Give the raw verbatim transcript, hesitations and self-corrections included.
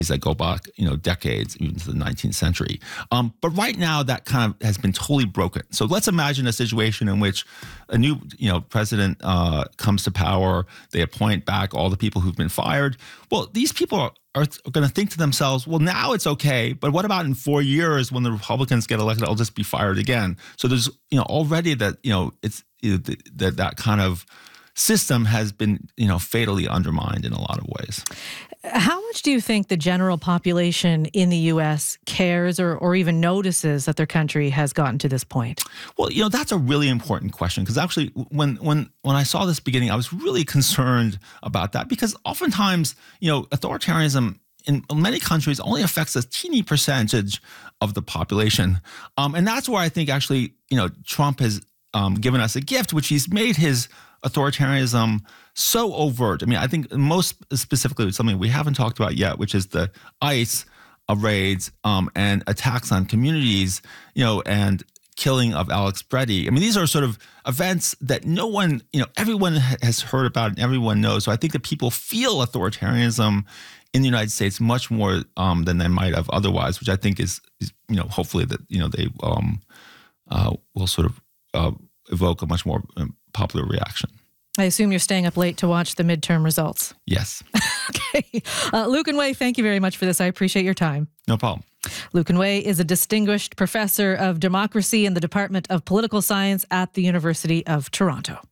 that go back, you know, decades, even to the nineteenth century. Um, but right now, that kind of has been totally broken. So let's imagine a situation in which a new, you know, president uh, comes to power. They appoint back all the people who've been fired. Well, these people are, are going to think to themselves, well, now it's okay, but what about in four years when the Republicans get elected? I'll just be fired again. So there's, you know, already that, you know, it's you know, that that kind of system has been, you know, fatally undermined in a lot of ways. How much do you think the general population in the U S cares or, or even notices that their country has gotten to this point? Well, you know, that's a really important question, because actually when when when I saw this beginning, I was really concerned about that, because oftentimes, you know, authoritarianism in many countries only affects a teeny percentage of the population. Um, and that's where I think actually, you know, Trump has um, given us a gift, which he's made his authoritarianism so overt. I mean, I think most specifically with something we haven't talked about yet, which is the ICE raids um, and attacks on communities, you know, and killing of Alex Breddy. I mean, these are sort of events that no one, you know, everyone has heard about and everyone knows. So I think that people feel authoritarianism in the United States much more um, than they might have otherwise, which I think is, is you know, hopefully that, you know, they um, uh, will sort of uh, evoke a much more um, popular reaction. I assume you're staying up late to watch the midterm results. Yes. Okay. Uh, Lucan Way, thank you very much for this. I appreciate your time. No problem. Lucan Way is a distinguished professor of democracy in the Department of Political Science at the University of Toronto.